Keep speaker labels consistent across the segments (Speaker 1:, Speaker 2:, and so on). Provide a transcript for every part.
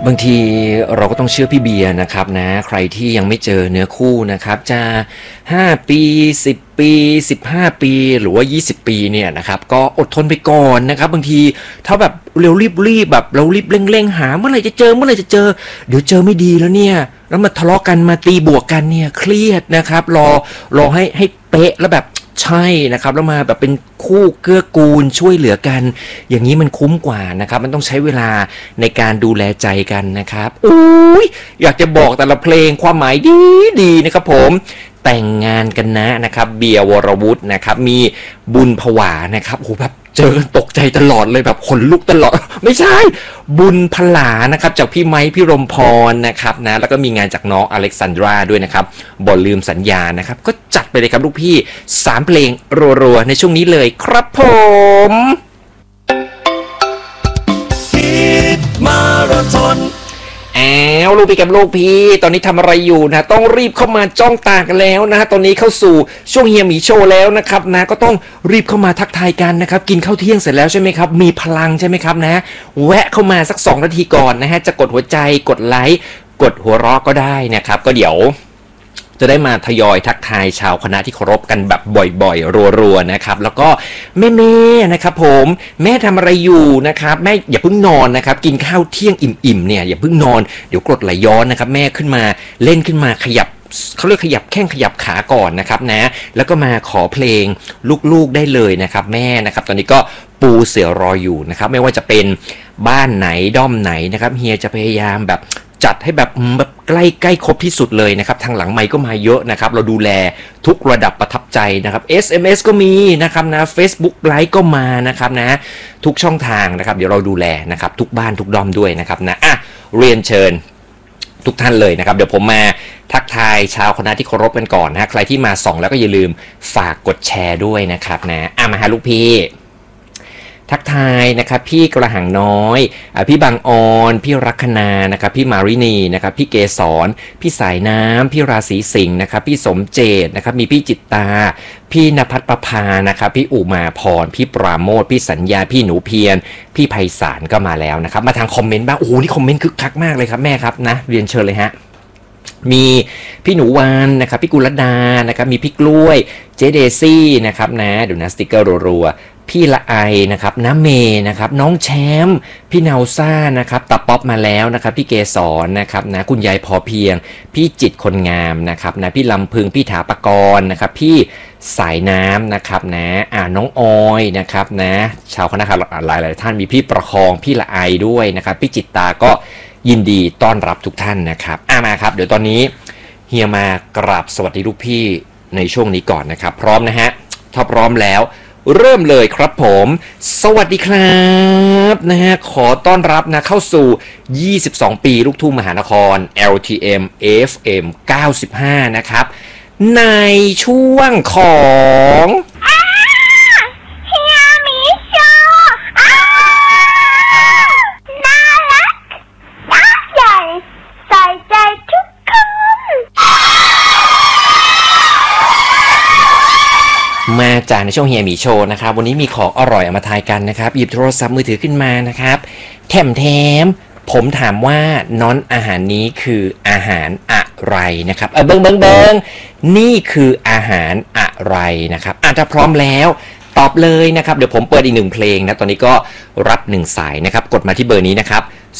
Speaker 1: บางทีเราก็ต้องเชื่อพี่เบียร์นะครับนะใครที่ยังไม่เจอเนื้อคู่นะครับจะ5ปี10ปี15ปีหรือว่า20ปีเนี่ยนะครับก็อดทนไปก่อนนะครับบางทีถ้าแบบเร็วรีบแบบเรารีบเร่งหาเมื่อไหร่จะเจอเดี๋ยวเจอไม่ดีแล้วเนี่ยแล้วมาทะเลาะกันมาตีบวกกันเนี่ยเครียดนะครับรอให้เป๊ะแล้วแบบใช่นะครับแล้วมาแบบเป็นคู่เกื้อกูลช่วยเหลือกันอย่างนี้มันคุ้มกว่านะครับมันต้องใช้เวลาในการดูแลใจกันนะครับอุ้ยอยากจะบอกแต่ละเพลงความหมายดีนะครับผมแต่งงานกันนะครับเบียร์วรวุฒินะครับมีบุญผวานะครับโอ้แบบเจอตกใจตลอดเลยแบบขนลุกตลอดไม่ใช่บุญพลานะครับจากพี่ไม้พี่รมพรนะครับนะแล้วก็มีงานจากน้องอเล็กซานดราด้วยนะครับบ่ลืมสัญญานะครับก็จัดไปเลยครับลูกพี่3เพลงรัวๆในช่วงนี้เลยครับผมฮิตมาราธอนลูกพี่กับลูกพี่ตอนนี้ทำอะไรอยู่นะต้องรีบเข้ามาจ้องตากันแล้วนะตอนนี้เข้าสู่ช่วงเฮียหมีโชว์แล้วนะครับนะก็ต้องรีบเข้ามาทักทายกันนะครับกินข้าวเที่ยงเสร็จแล้วใช่ไหมครับมีพลังใช่ไหมครับนะแวะเข้ามาสัก2นาทีก่อนนะฮะจะกดหัวใจกดไลค์กดหัวเราะก็ได้นะครับก็เดี๋ยวจะได้มาทยอยทักทายชาวคณะที่เคารพกันแบบบ่อยๆรัวๆนะครับแล้วก็แม่นะครับผมแม่ทำอะไรอยู่นะครับแม่อย่าเพิ่งนอนนะครับกินข้าวเที่ยงอิ่มๆเนี่ยอย่าเพิ่งนอนเดี๋ยวกรดไหลย้อนนะครับแม่ขึ้นมาเล่นขึ้นมาขยับเขาเรียกขยับแข้งขยับขาก่อนนะครับนะแล้วก็มาขอเพลงลูกๆได้เลยนะครับแม่นะครับตอนนี้ก็ปูเสือรออยู่นะครับไม่ว่าจะเป็นบ้านไหนด้อมไหนนะครับเฮียจะพยายามแบบจัดให้แบบใกล้ครบที่สุดเลยนะครับทางหลังไมค์ก็มาเยอะนะครับเราดูแลทุกระดับประทับใจนะครับ SMS ก็มีนะครับนะ Facebook ไลค์ก็มานะครับนะทุกช่องทางนะครับเดี๋ยวเราดูแลนะครับทุกบ้านทุกด้อมด้วยนะครับนะเรียนเชิญทุกท่านเลยนะครับเดี๋ยวผมมาทักทายชาวคณะที่เคารพกันก่อนนะใครที่มาส่องแล้วก็อย่าลืมฝากกดแชร์ด้วยนะครับนะมาหาลูกพี่ทักทายนะครับพี่กระหังน้อยพี่บางออนพี่รักนานะครับพี่มารินีนะครับพี่เกษรพี่สายน้ำพี่ราศีสิงห์นะครับพี่สมเจตนะครับมีพี่จิตตาพี่ณภัทรประภานะครับพี่อุมาพรพี่ปราโมทพี่สัญญาพี่หนูเพียรพี่ไพศาลก็มาแล้วนะครับมาทางคอมเมนต์บ้างโอ้โหนี่คอมเมนต์คึกคักมากเลยครับแม่ครับนะเรียนเชิญเลยฮะมีพี่หนูวานนะครับพี่กุลดานะครับมีพี่กล้วยเจเดซี่นะครับนะเดี๋ยวนะสติกเกอร์รัวพี่ละไอนะครับน้าเมนะครับน้องแชมป์พี่เนาซ่านะครับตับป๊อปมาแล้วนะครับพี่เกษรนะครับนะคุณยายพอเพียงพี่จิตคนงามนะครับนะพี่ลำพึงพี่ถาปกรณ์นะครับพี่สายน้ำนะครับนะน้องออยนะครับนะชาวคณะหลายท่านมีพี่ประคองพี่ละไอด้วยนะครับพี่จิตตาก็ยินดีต้อนรับทุกท่านนะครับมาครับเดี๋ยวตอนนี้เฮียมากราบสวัสดีลูกพี่ในช่วงนี้ก่อนนะครับพร้อมนะฮะถ้าพร้อมแล้วเริ่มเลยครับผมสวัสดีครับนะฮะขอต้อนรับนะเข้าสู่22ปีลูกทุ่งมหานคร LTM FM 95นะครับในช่วงของ
Speaker 2: เฮียหมีโชว์น่ารักน่าใหญ่ใส่ใจทุกคน
Speaker 1: มาจากในช่วงเฮียหมีโชว์นะครับวันนี้มีของอร่อยเอามาทายกันนะครับหยิบโทรศัพท์มือถือขึ้นมานะครับแถมผมถามว่าน้อนอาหารนี้คืออาหารอะไรนะครับเบิ้งนี่คืออาหารอะไรนะครับถ้าพร้อมแล้วตอบเลยนะครับเดี๋ยวผมเปิดอีก1เพลงนะตอนนี้ก็รับ1สายนะครับกดมาที่เบอร์นี้นะครับ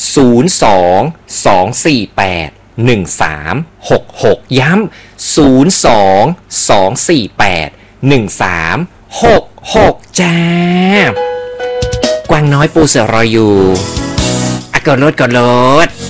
Speaker 1: 022481366ย้ำ022481366จ้ากวางน้อยปูเสือรออยู่กดรถ